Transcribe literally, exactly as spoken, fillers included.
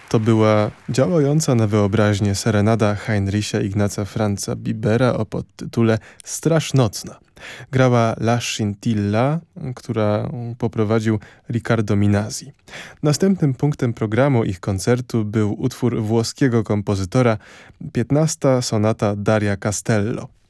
To była działająca na wyobraźnię serenada Heinricha Ignaca Franza Bibera o podtytule Straż nocna. Grała La Scintilla, która poprowadził Riccardo Minasi. Następnym punktem programu ich koncertu był utwór włoskiego kompozytora piętnasta sonata Daria Castello.